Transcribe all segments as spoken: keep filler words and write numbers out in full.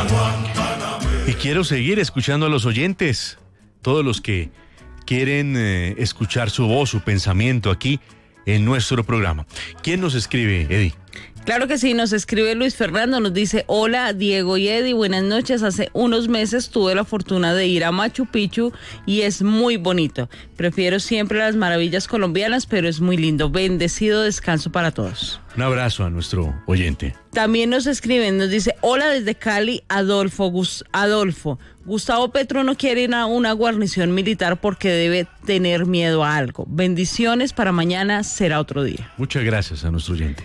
Y quiero seguir escuchando a los oyentes, todos los que quieren eh, escuchar su voz, su pensamiento aquí en nuestro programa. ¿Quién nos escribe, Eddie? Claro que sí, nos escribe Luis Fernando, nos dice: hola Diego y Eddie, buenas noches. Hace unos meses tuve la fortuna de ir a Machu Picchu y es muy bonito. Prefiero siempre las maravillas colombianas, pero es muy lindo. Bendecido descanso para todos. Un abrazo a nuestro oyente. También nos escriben, nos dice: hola desde Cali, Adolfo. Gus, Adolfo, Gustavo Petro no quiere ir a una guarnición militar porque debe tener miedo a algo. Bendiciones, para mañana será otro día. Muchas gracias a nuestro oyente.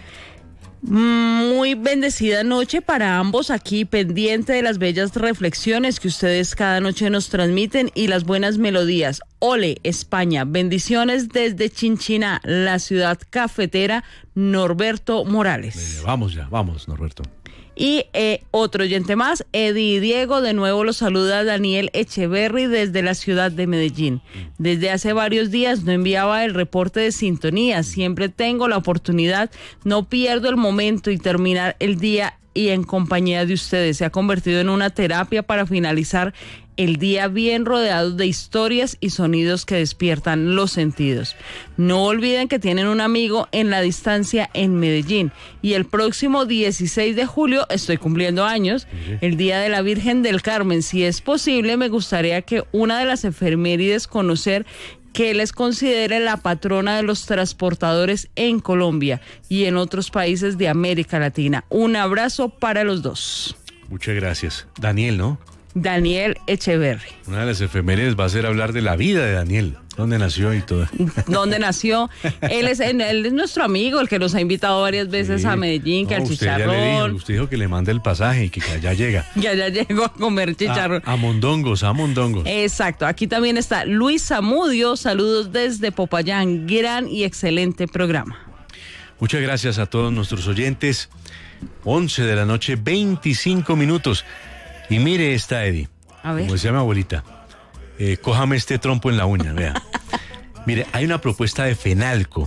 Muy bendecida noche para ambos, aquí pendiente de las bellas reflexiones que ustedes cada noche nos transmiten y las buenas melodías. Ole, España, bendiciones desde Chinchiná, la ciudad cafetera. Norberto Morales. Vamos ya, vamos, Norberto. Y eh, otro oyente más, Eddie y Diego, de nuevo los saluda Daniel Echeverry desde la ciudad de Medellín. Desde hace varios días no enviaba el reporte de sintonía, siempre tengo la oportunidad, no pierdo el momento y terminar el día y en compañía de ustedes. Se ha convertido en una terapia para finalizar el día bien rodeados de historias y sonidos que despiertan los sentidos. No olviden que tienen un amigo en la distancia en Medellín y el próximo dieciséis de julio estoy cumpliendo años, el Día de la Virgen del Carmen. Si es posible, me gustaría que una de las efemérides conocer que les considere la patrona de los transportadores en Colombia y en otros países de América Latina. Un abrazo para los dos. Muchas gracias. Daniel, ¿no? Daniel Echeverry. Una de las efemérides va a ser hablar de la vida de Daniel, dónde nació y todo. ¿Dónde nació? Él es, él es nuestro amigo, el que nos ha invitado varias veces sí. a Medellín, que no, al usted chicharrón. Ya le dijo, usted dijo que le mande el pasaje y que ya llega. Ya ya llegó a comer chicharrón. A, a mondongos, a mondongos. Exacto. Aquí también está Luis Zamudio. Saludos desde Popayán. Gran y excelente programa. Muchas gracias a todos nuestros oyentes. once de la noche, veinticinco minutos. Y mire esta, Eddie, a ver. Como decía mi abuelita, eh, cójame este trompo en la uña, vea. Mire, hay una propuesta de Fenalco,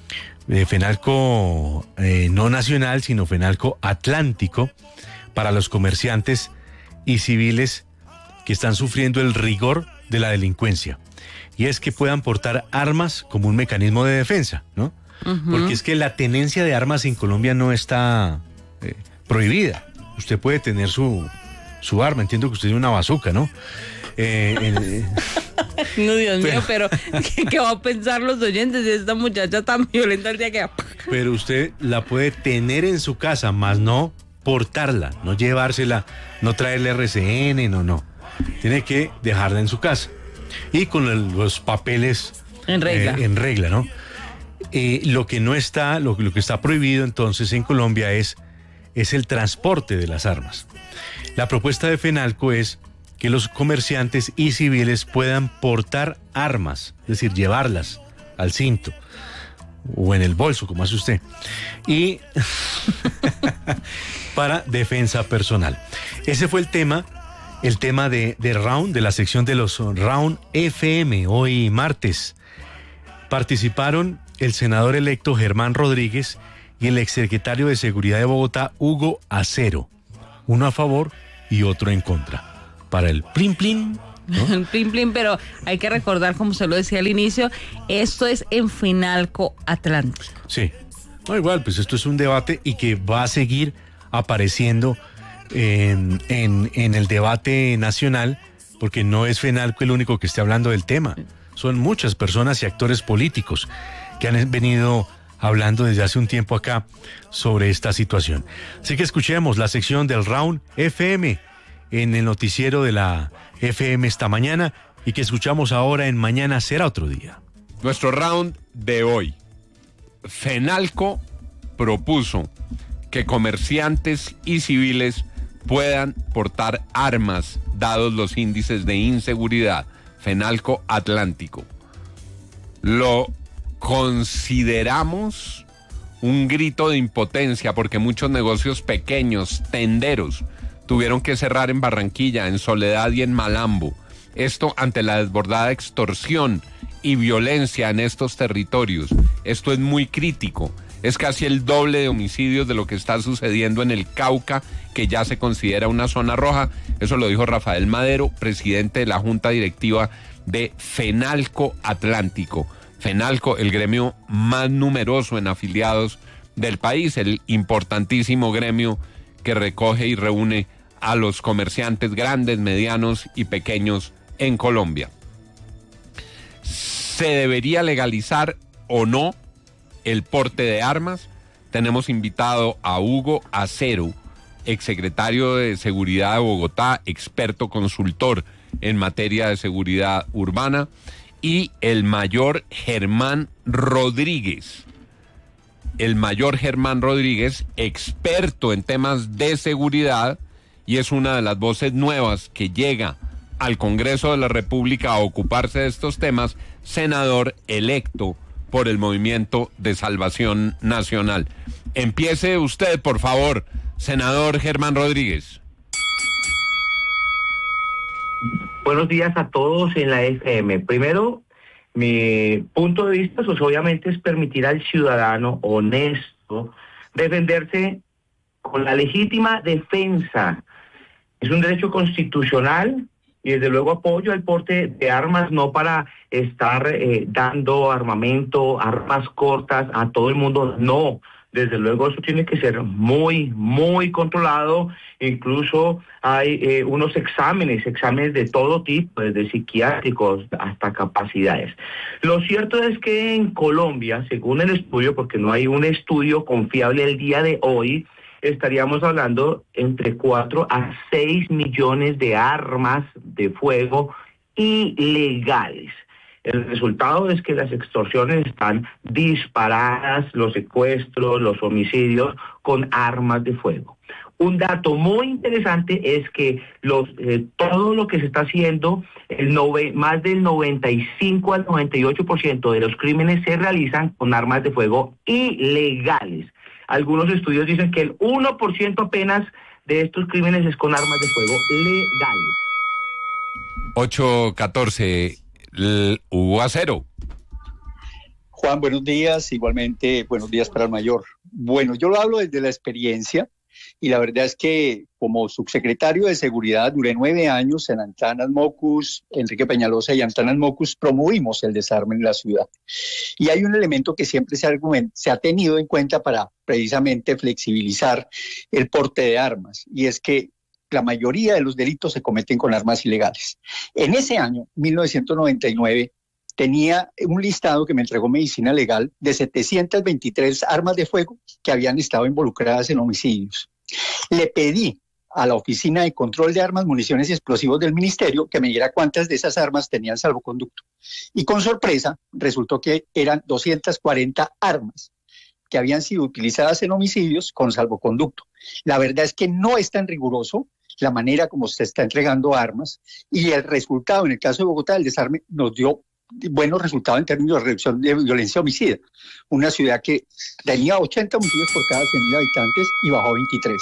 de Fenalco eh, no nacional, sino Fenalco Atlántico, para los comerciantes y civiles que están sufriendo el rigor de la delincuencia. Y es que puedan portar armas como un mecanismo de defensa, ¿no? Uh-huh. Porque es que la tenencia de armas en Colombia no está eh, prohibida. Usted puede tener su... su arma, entiendo que usted tiene una bazooka, ¿no? Eh, eh, no, Dios pero, mío, pero ¿qué, ¿qué va a pensar los oyentes de esta muchacha tan violenta el día que... Pero usted la puede tener en su casa, más no portarla, no llevársela, no traerle R C N, no, no. Tiene que dejarla en su casa. Y con el, los papeles... En regla. Eh, en regla, ¿no? Eh, lo que no está, lo, lo que está prohibido entonces en Colombia es, es el transporte de las armas. La propuesta de Fenalco es que los comerciantes y civiles puedan portar armas, es decir, llevarlas al cinto o en el bolso, como hace usted, y para defensa personal. Ese fue el tema, el tema de, de Round, de la sección de los Round F M, hoy martes. Participaron el senador electo Germán Rodríguez y el exsecretario de Seguridad de Bogotá, Hugo Acero. Uno a favor y otro en contra. Para el plin plin, ¿no? El plin plin, pero hay que recordar, como se lo decía al inicio, esto es en Fenalco Atlántico. Sí, no, igual, pues esto es un debate y que va a seguir apareciendo en, en, en el debate nacional, porque no es Fenalco el único que esté hablando del tema. Son muchas personas y actores políticos que han venido hablando desde hace un tiempo acá sobre esta situación. Así que escuchemos la sección del Round F M en el noticiero de la F M esta mañana y que escuchamos ahora en Mañana Será Otro Día. Nuestro round de hoy. Fenalco propuso que comerciantes y civiles puedan portar armas dados los índices de inseguridad. Fenalco Atlántico. Lo consideramos un grito de impotencia porque muchos negocios pequeños, tenderos, tuvieron que cerrar en Barranquilla, en Soledad y en Malambo. Esto ante la desbordada extorsión y violencia en estos territorios. Esto es muy crítico. Es casi el doble de homicidios de lo que está sucediendo en el Cauca, que ya se considera una zona roja. Eso lo dijo Rafael Madero, presidente de la Junta Directiva de Fenalco Atlántico. Fenalco, el gremio más numeroso en afiliados del país, el importantísimo gremio que recoge y reúne a los comerciantes grandes, medianos y pequeños en Colombia. ¿Se debería legalizar o no el porte de armas? Tenemos invitado a Hugo Acero, exsecretario de Seguridad de Bogotá, experto consultor en materia de seguridad urbana, y el mayor Germán Rodríguez. El mayor Germán Rodríguez, experto en temas de seguridad, y es una de las voces nuevas que llega al Congreso de la República a ocuparse de estos temas, senador electo por el Movimiento de Salvación Nacional. Empiece usted, por favor, senador Germán Rodríguez. Buenos días a todos en la F M. Primero, mi punto de vista, pues obviamente es permitir al ciudadano honesto defenderse con la legítima defensa. Es un derecho constitucional y desde luego apoyo al porte de armas, no para estar eh, dando armamento, armas cortas a todo el mundo, no. Desde luego eso tiene que ser muy, muy controlado. Incluso hay eh, unos exámenes, exámenes de todo tipo, desde psiquiátricos hasta capacidades. Lo cierto es que en Colombia, según el estudio, porque no hay un estudio confiable el día de hoy, estaríamos hablando entre cuatro a seis millones de armas de fuego ilegales. El resultado es que las extorsiones están disparadas, los secuestros, los homicidios con armas de fuego. Un dato muy interesante es que los eh, todo lo que se está haciendo, el nove, más del noventa y cinco al noventa y ocho por ciento de los crímenes se realizan con armas de fuego ilegales. Algunos estudios dicen que el uno por ciento apenas de estos crímenes es con armas de fuego legales. ocho catorce, Hugo Acero. Juan, buenos días. Igualmente, buenos días para el mayor. Bueno, yo lo hablo desde la experiencia y la verdad es que como subsecretario de Seguridad duré nueve años en Antanas Mocus, Enrique Peñalosa y Antanas Mocus promovimos el desarme en la ciudad. Y hay un elemento que siempre se, argument, se ha tenido en cuenta para precisamente flexibilizar el porte de armas, y es que la mayoría de los delitos se cometen con armas ilegales. En ese año, mil novecientos noventa y nueve, tenía un listado que me entregó Medicina Legal de setecientas veintitrés armas de fuego que habían estado involucradas en homicidios. Le pedí a la Oficina de Control de Armas, Municiones y Explosivos del Ministerio que me diera cuántas de esas armas tenían salvoconducto. Y con sorpresa, resultó que eran doscientas cuarenta armas que habían sido utilizadas en homicidios con salvoconducto. La verdad es que no es tan riguroso la manera como se está entregando armas, y el resultado, en el caso de Bogotá, el desarme nos dio buenos resultados en términos de reducción de violencia homicida. Una ciudad que tenía ochenta homicidios por cada cien mil habitantes y bajó a veintitrés.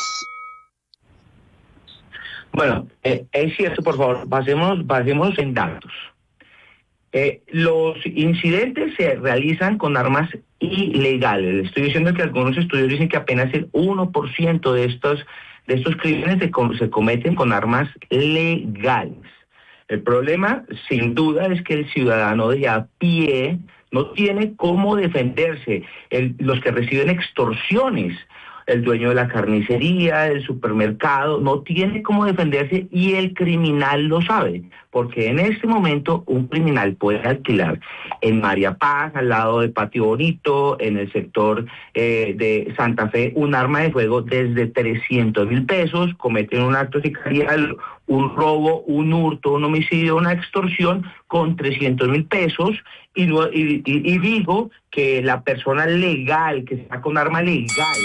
Bueno, eh, es cierto, por favor, basemos, basemos en datos. Eh, los incidentes se realizan con armas ilegales. Estoy diciendo que algunos estudios dicen que apenas el uno por ciento de estos, de estos crímenes se, se cometen con armas legales. El problema, sin duda, es que el ciudadano de a pie no tiene cómo defenderse. El, los que reciben extorsiones, el dueño de la carnicería, el supermercado, no tiene cómo defenderse, y el criminal lo sabe, porque en este momento un criminal puede alquilar en María Paz, al lado de Patio Bonito, en el sector eh, de Santa Fe, un arma de fuego desde trescientos mil pesos, cometen un acto sicarial, un robo, un hurto, un homicidio, una extorsión con trescientos mil pesos, y, y, y, y digo que la persona legal, que está con arma legal.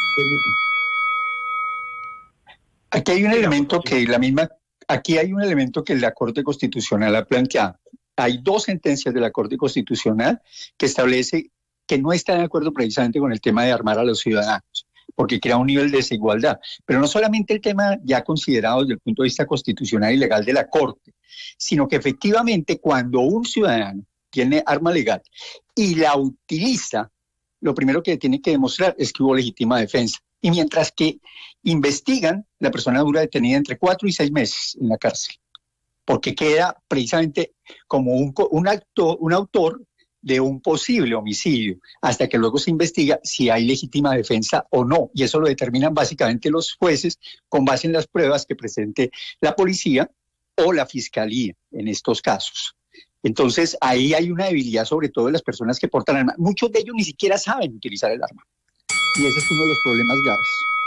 Aquí hay un elemento que la misma, aquí hay un elemento que la Corte Constitucional ha planteado. Hay dos sentencias de la Corte Constitucional que establece que no está de acuerdo precisamente con el tema de armar a los ciudadanos, porque crea un nivel de desigualdad. Pero no solamente el tema ya considerado desde el punto de vista constitucional y legal de la Corte, sino que efectivamente cuando un ciudadano tiene arma legal y la utiliza lo primero que tiene que demostrar es que hubo legítima defensa. Y mientras que investigan, la persona dura detenida entre cuatro y seis meses en la cárcel, porque queda precisamente como un, un, acto, un autor de un posible homicidio, hasta que luego se investiga si hay legítima defensa o no, y eso lo determinan básicamente los jueces con base en las pruebas que presente la policía o la fiscalía en estos casos. Entonces ahí hay una debilidad sobre todo de las personas que portan armas. Muchos de ellos ni siquiera saben utilizar el arma, y ese es uno de los problemas graves.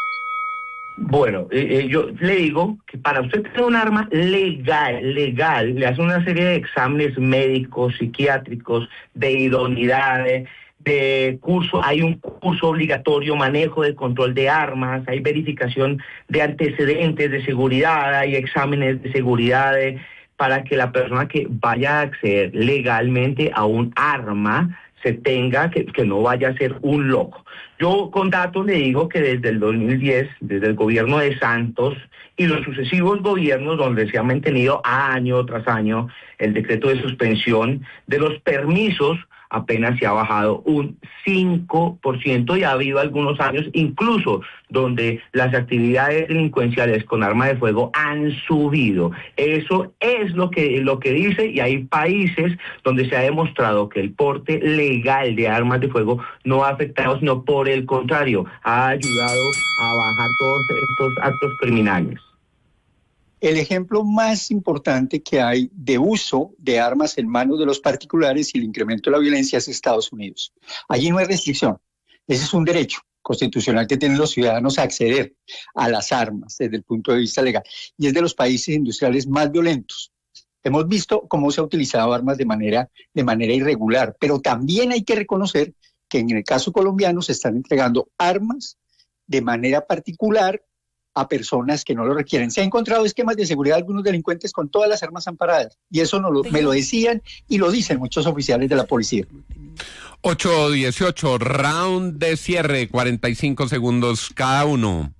Bueno, eh, eh, yo le digo que para usted tener un arma legal, legal, le hacen una serie de exámenes médicos, psiquiátricos, de idoneidad, de, de curso, hay un curso obligatorio, manejo de control de armas, hay verificación de antecedentes de seguridad, hay exámenes de seguridad de, para que la persona que vaya a acceder legalmente a un arma se tenga, que, que no vaya a ser un loco. Yo con datos le digo que desde el dos mil diez, desde el gobierno de Santos y los sucesivos gobiernos donde se ha mantenido año tras año el decreto de suspensión de los permisos, apenas se ha bajado un cinco por ciento y ha habido algunos años incluso donde las actividades delincuenciales con arma de fuego han subido. Eso es lo que, lo que dice, y hay países donde se ha demostrado que el porte legal de armas de fuego no ha afectado, sino por el contrario, ha ayudado a bajar todos estos actos criminales. El ejemplo más importante que hay de uso de armas en manos de los particulares y el incremento de la violencia es Estados Unidos. Allí no hay restricción. Ese es un derecho constitucional que tienen los ciudadanos a acceder a las armas desde el punto de vista legal. Y es de los países industriales más violentos. Hemos visto cómo se ha utilizado armas de manera, de manera irregular, pero también hay que reconocer que en el caso colombiano se están entregando armas de manera particular a personas que no lo requieren. Se han encontrado esquemas de seguridad de algunos delincuentes con todas las armas amparadas, y eso no lo, me lo decían y lo dicen muchos oficiales de la policía. ocho dieciocho, round de cierre, cuarenta y cinco segundos cada uno.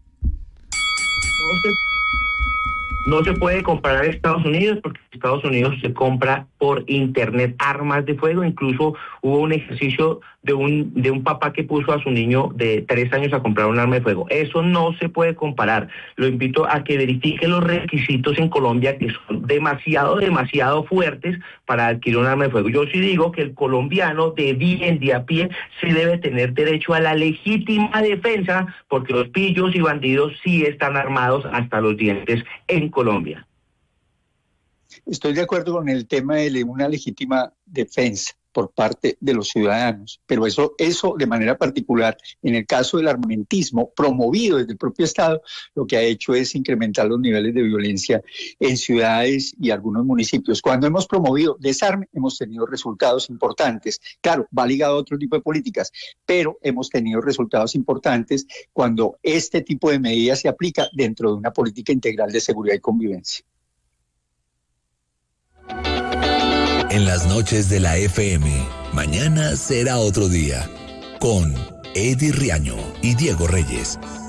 No se, no se puede comparar Estados Unidos, porque Estados Unidos se compra por internet armas de fuego. Incluso hubo un ejercicio de un de un papá que puso a su niño de tres años a comprar un arma de fuego. Eso no se puede comparar. Lo invito a que verifique los requisitos en Colombia, que son demasiado, demasiado fuertes para adquirir un arma de fuego. Yo sí digo que el colombiano de bien, de a pie, sí debe tener derecho a la legítima defensa, porque los pillos y bandidos sí están armados hasta los dientes en Colombia. Estoy de acuerdo con el tema de una legítima defensa por parte de los ciudadanos, pero eso, eso de manera particular, en el caso del armamentismo promovido desde el propio Estado, lo que ha hecho es incrementar los niveles de violencia en ciudades y algunos municipios. Cuando hemos promovido desarme, hemos tenido resultados importantes. Claro, va ligado a otro tipo de políticas, pero hemos tenido resultados importantes cuando este tipo de medidas se aplica dentro de una política integral de seguridad y convivencia. En las noches de la F M, mañana será otro día, con Eddie Riaño y Diego Reyes.